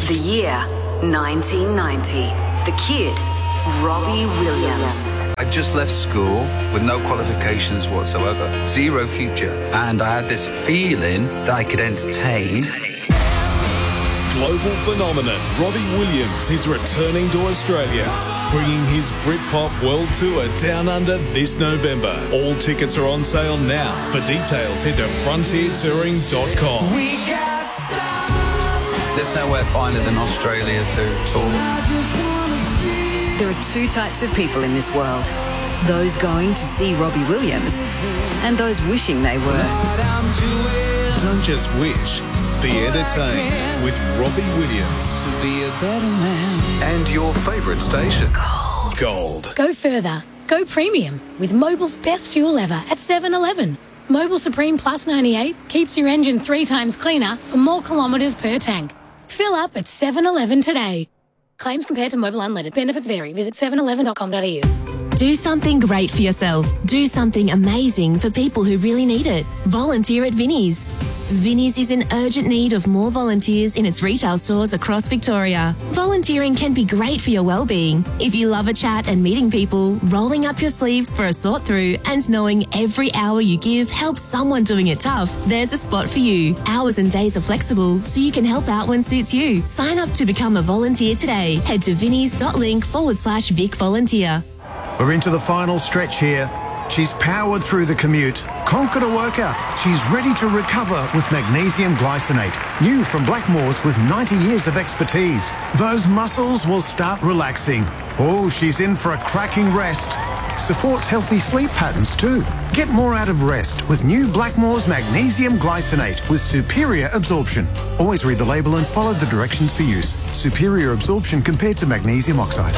The year 1990. The kid, Robbie Williams. I just left school with no qualifications whatsoever, zero future, and I had this feeling that I could entertain. Global phenomenon Robbie Williams is returning to Australia, bringing his Britpop World Tour Down Under this November. All tickets are on sale now. For details, head to frontiertouring.com. There's nowhere finer than Australia to tour. There are two types of people in this world. Those going to see Robbie Williams and those wishing they were. Don't just wish. Be entertained with Robbie Williams. To be a better man. And your favourite station. Gold. Go further. Go premium with Mobil's best fuel ever at 7-Eleven. Mobil Supreme Plus 98 keeps your engine 3 times cleaner for more kilometres per tank. Fill up at 7-Eleven today. Claims compared to Mobil Unleaded. Benefits vary. Visit 711.com.au. Do something great for yourself. Do something amazing for people who really need it. Volunteer at Vinnie's. Vinnie's is in urgent need of more volunteers in its retail stores across Victoria. Volunteering can be great for your well-being. If you love a chat and meeting people, rolling up your sleeves for a sort through and knowing every hour you give helps someone doing it tough, there's a spot for you. Hours and days are flexible, so you can help out when suits you. Sign up to become a volunteer today. Head to vinnies.link/Vic Volunteer. We're into the final stretch here. She's powered through the commute, conquered a workout. She's ready to recover with magnesium glycinate. New from Blackmores with 90 years of expertise. Those muscles will start relaxing. Oh, she's in for a cracking rest. Supports healthy sleep patterns too. Get more out of rest with new Blackmores magnesium glycinate with superior absorption. Always read the label and follow the directions for use. Superior absorption compared to magnesium oxide.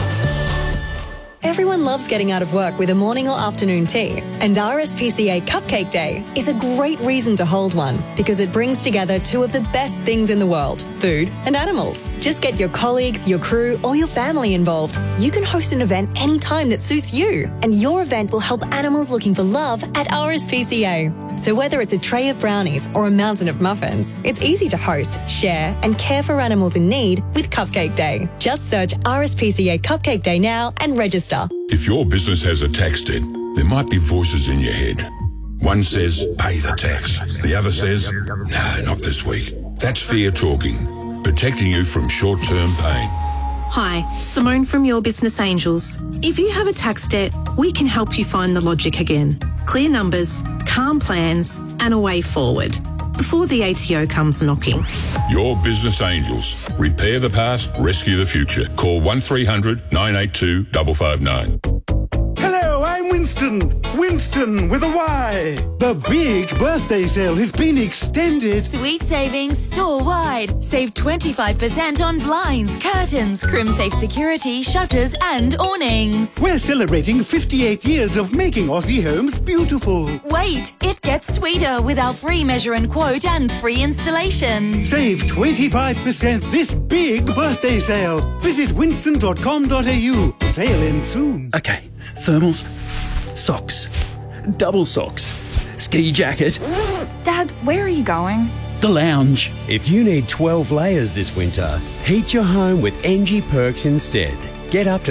Everyone loves getting out of work with a morning or afternoon tea, and RSPCA Cupcake Day is a great reason to hold one because it brings together two of the best things in the world, food and animals. Just get your colleagues, your crew, or your family involved. You can host an event anytime that suits you, and your event will help animals looking for love at RSPCA. So whether it's a tray of brownies or a mountain of muffins, it's easy to host, share, and care for animals in need with Cupcake Day. Just search RSPCA Cupcake Day now and register. If your business has a tax debt, there might be voices in your head. One says, pay the tax. The other says, no, not this week. That's fear talking, protecting you from short-term pain. Hi, Simone from Your Business Angels. If you have a tax debt, we can help you find the logic again. Clear numbers, calm plans, and a way forward before the ATO comes knocking. Your Business Angels. Repair the past, rescue the future. Call 1300 982 559. Hello, I'm Winston. Winston with a Y. The big birthday sale has been extended. Sweet savings store-wide. Save 25% on blinds, curtains, Crimsafe security, shutters and awnings. We're celebrating 58 years of making Aussie homes beautiful. Wait, it gets sweeter with our free measure and quote and free installation. Save 25% this big birthday sale. Visit winston.com.au. Sale ends soon. Okay, thermals, socks, double socks, ski jacket. Dad, where are you going? The lounge. If you need 12 layers this winter, heat your home with NG Perks instead. Get up to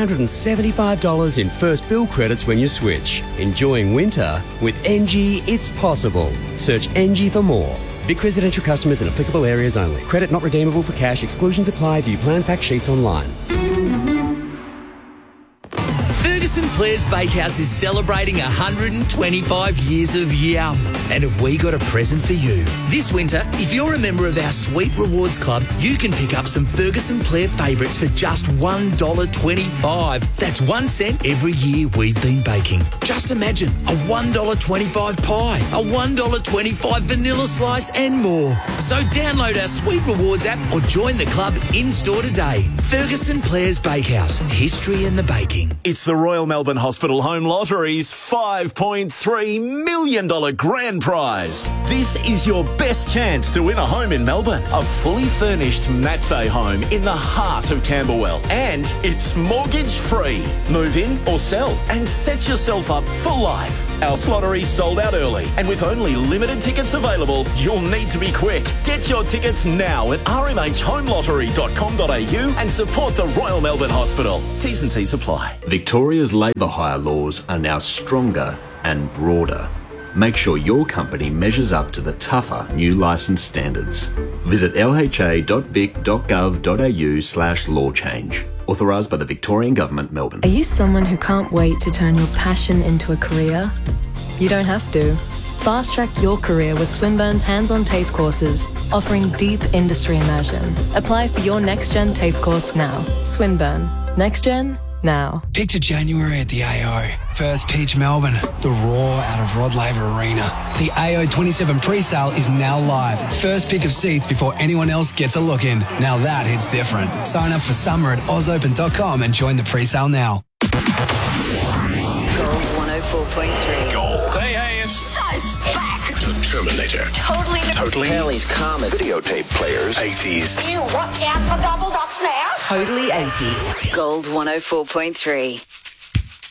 $375 in first bill credits when you switch. Enjoying winter with NG, it's possible. Search NG for more. Vic residential customers in applicable areas only. Credit not redeemable for cash. Exclusions apply. View plan fact sheets online. Ferguson Clare's Bakehouse is celebrating 125 years of yum. And have we got a present for you? This winter, if you're a member of our Sweet Rewards Club, you can pick up some Ferguson Clare favourites for just $1.25. That's 1 cent every year we've been baking. Just imagine a $1.25 pie, a $1.25 vanilla slice and more. So download our Sweet Rewards app or join the club in-store today. Ferguson Clare's Bakehouse. History in the baking. It's the Royal Melbourne Hospital Home Lottery's $5.3 million grand prize. This is your best chance to win a home in Melbourne. A fully furnished Matsay home in the heart of Camberwell. And it's mortgage free. Move in or sell and set yourself up for life. Our slottery sold out early, and with only limited tickets available, you'll need to be quick. Get your tickets now at rmhhomelottery.com.au and support the Royal Melbourne Hospital. T's and C's apply. Victoria's labour hire laws are now stronger and broader. Make sure your company measures up to the tougher new licence standards. Visit lha.vic.gov.au/law change. Authorised by the Victorian Government, Melbourne. Are you someone who can't wait to turn your passion into a career? You don't have to. Fast track your career with Swinburne's hands-on TAFE courses, offering deep industry immersion. Apply for your Next Gen TAFE course now. Swinburne. Next Gen, now. Picture January at the AO. First pitch Melbourne. The roar out of Rod Laver Arena. The AO 27 pre-sale is now live. First pick of seats before anyone else gets a look in. Now that hits different. Sign up for summer at ozopen.com and join the pre-sale now. Gold 104.3. Gold. Hey, it's back. The Terminator. Totally. Kelly's Comet. Videotape players. 80s. You watch out for double dots now. Totally 80s. Gold 104.3.